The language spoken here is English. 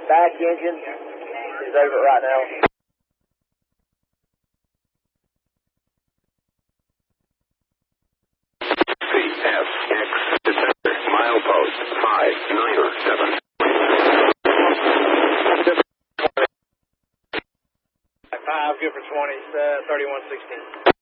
back engine is over right now. CFX Descender, milepost 597. 5, good for 20, 3116.